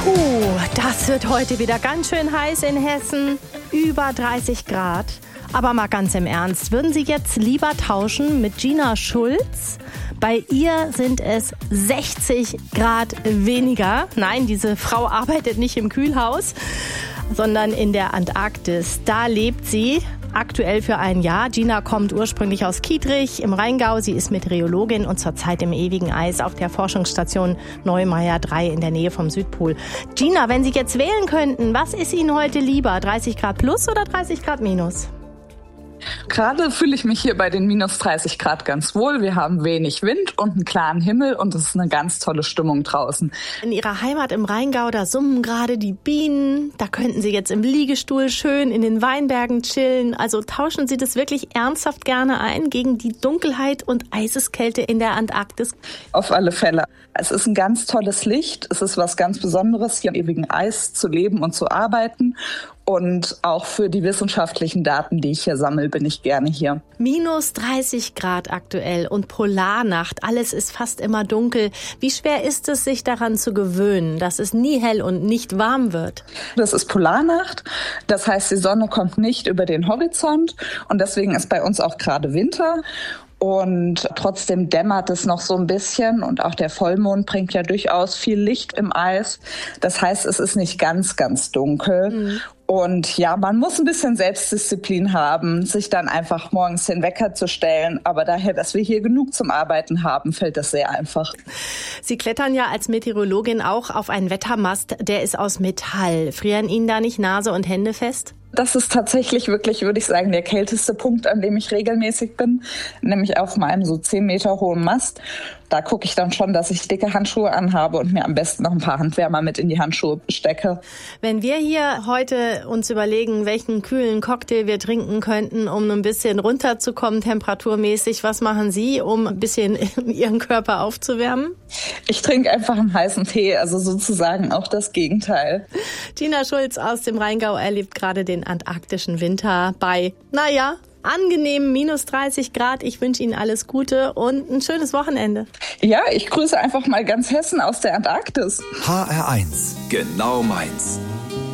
Das wird heute wieder ganz schön heiß in Hessen. Über 30 Grad. Aber mal ganz im Ernst, würden Sie jetzt lieber tauschen mit Gina Schulz? Bei ihr sind es 60 Grad weniger. Nein, diese Frau arbeitet nicht im Kühlhaus, sondern in der Antarktis. Da lebt sie aktuell für ein Jahr. Gina kommt ursprünglich aus Kietrich im Rheingau. Sie ist Meteorologin und zurzeit im ewigen Eis auf der Forschungsstation Neumeier 3 in der Nähe vom Südpol. Gina, wenn Sie jetzt wählen könnten, was ist Ihnen heute lieber? 30 Grad plus oder 30 Grad minus? Gerade fühle ich mich hier bei den minus 30 Grad ganz wohl. Wir haben wenig Wind und einen klaren Himmel und es ist eine ganz tolle Stimmung draußen. In Ihrer Heimat im Rheingau, da summen gerade die Bienen. Da könnten Sie jetzt im Liegestuhl schön in den Weinbergen chillen. Also tauschen Sie das wirklich ernsthaft gerne ein gegen die Dunkelheit und Eiseskälte in der Antarktis? Auf alle Fälle. Es ist ein ganz tolles Licht. Es ist was ganz Besonderes, hier im ewigen Eis zu leben und zu arbeiten. Und auch für die wissenschaftlichen Daten, die ich hier sammle, bin ich gerne hier. Minus 30 Grad aktuell und Polarnacht. Alles ist fast immer dunkel. Wie schwer ist es, sich daran zu gewöhnen, dass es nie hell und nicht warm wird? Das ist Polarnacht. Das heißt, die Sonne kommt nicht über den Horizont. Und deswegen ist bei uns auch gerade Winter. Und trotzdem dämmert es noch so ein bisschen und auch der Vollmond bringt ja durchaus viel Licht im Eis. Das heißt, es ist nicht ganz, ganz dunkel. Und ja, man muss ein bisschen Selbstdisziplin haben, sich dann einfach morgens den Wecker zu stellen. Aber daher, dass wir hier genug zum Arbeiten haben, fällt das sehr einfach. Sie klettern ja als Meteorologin auch auf einen Wettermast, der ist aus Metall. Frieren Ihnen da nicht Nase und Hände fest? Das ist tatsächlich wirklich, würde ich sagen, der kälteste Punkt, an dem ich regelmäßig bin, nämlich auf meinem so 10 Meter hohen Mast. Da gucke ich dann schon, dass ich dicke Handschuhe anhabe und mir am besten noch ein paar Handwärmer mit in die Handschuhe stecke. Wenn wir hier heute uns überlegen, welchen kühlen Cocktail wir trinken könnten, um ein bisschen runterzukommen temperaturmäßig, was machen Sie, um ein bisschen Ihren Körper aufzuwärmen? Ich trinke einfach einen heißen Tee, also sozusagen auch das Gegenteil. Gina Schulz aus dem Rheingau erlebt gerade den antarktischen Winter bei, angenehmen minus 30 Grad. Ich wünsche Ihnen alles Gute und ein schönes Wochenende. Ja, ich grüße einfach mal ganz Hessen aus der Antarktis. HR1, genau meins.